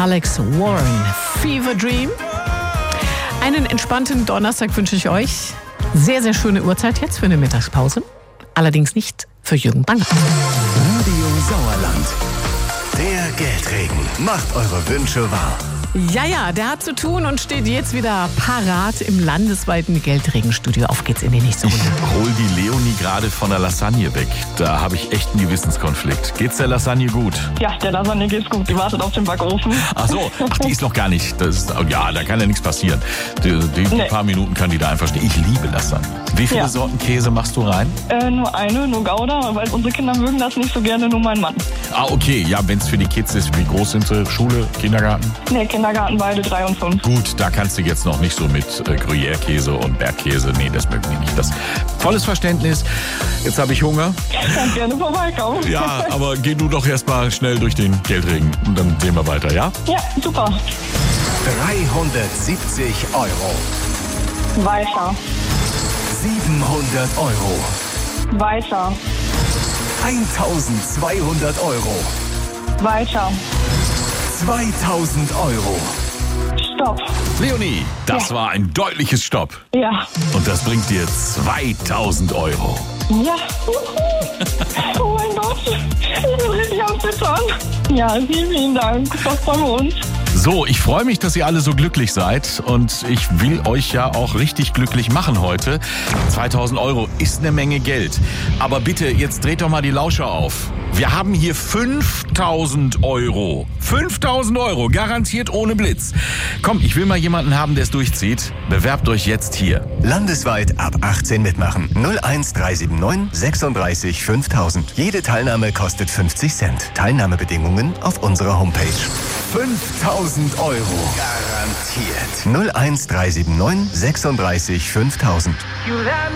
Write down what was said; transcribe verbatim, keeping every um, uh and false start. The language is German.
Alex Warren, Fever Dream. Einen entspannten Donnerstag wünsche ich euch. Sehr, sehr schöne Uhrzeit jetzt für eine Mittagspause. Allerdings nicht für Jürgen Banger. Radio Sauerland. Der Geldregen macht eure Wünsche wahr. Ja, ja, der hat zu tun und steht jetzt wieder parat im landesweiten Geldregenstudio. Auf geht's in die nächste Runde. Ich hol die Leonie gerade von der Lasagne weg. Da habe ich echt einen Gewissenskonflikt. Geht's der Lasagne gut? Ja, der Lasagne geht's gut. Die wartet auf den Backofen. Ach so, ach, die ist noch gar nicht. Das ist, ja, da kann ja nichts passieren. Die, die Nee. paar Minuten kann die da einfach stehen. Ich liebe Lasagne. Wie viele Ja. Sorten Käse machst du rein? Äh, nur eine, nur Gouda, weil unsere Kinder mögen das nicht so gerne, nur mein Mann. Ah, okay. Ja, wenn es für die Kids ist, wie groß sind sie? Schule, Kindergarten? Nee, Kindergarten beide, drei und fünf. Gut, da kannst du jetzt noch nicht so mit äh, Gruyère-Käse und Bergkäse. Nee, das mögen die nicht. Das volles Verständnis. Jetzt habe ich Hunger. Kann gerne vorbeikommen. Ja, aber geh du doch erst mal schnell durch den Geldregen und dann sehen wir weiter, ja? Ja, super. dreihundertsiebzig Euro. Weiter, siebenhundert Euro. weiter, eintausendzweihundert Euro. weiter. zweitausend Euro. Stopp. Leonie, das Ja. war ein deutliches Stopp. Ja. Und das bringt dir zweitausend Euro. Ja. Oh mein Gott. Ich bin richtig am Zittern. Ja, vielen, vielen Dank. Das freuen wir uns. So, ich freue mich, dass ihr alle so glücklich seid und ich will euch ja auch richtig glücklich machen heute. zweitausend Euro ist eine Menge Geld. Aber bitte, jetzt dreht doch mal die Lauscher auf. Wir haben hier fünftausend Euro. fünftausend Euro, garantiert ohne Blitz. Komm, ich will mal jemanden haben, der es durchzieht. Bewerbt euch jetzt hier. Landesweit ab achtzehn mitmachen. null eins drei sieben neun sechsunddreißig fünftausend. Jede Teilnahme kostet fünfzig Cent. Teilnahmebedingungen auf unserer Homepage. fünftausend Euro. Garantiert. null eins drei sieben neun sechsunddreißig fünftausend.